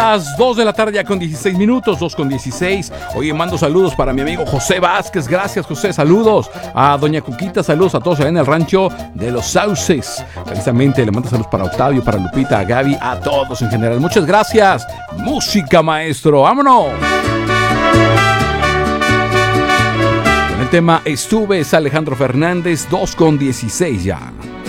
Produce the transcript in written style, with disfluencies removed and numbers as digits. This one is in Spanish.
las 2 de la tarde ya con 16 minutos, 2 con 16. Oye, mando saludos para mi amigo José Vázquez. Gracias, José. Saludos a doña Cuquita. Saludos a todos allá en el rancho de Los Sauces. Precisamente le mando saludos para Octavio, para Lupita, a Gaby, a todos en general. Muchas gracias. Música, maestro. ¡Vámonos! Con el tema Estuve es Alejandro Fernández, 2 con 16 ya.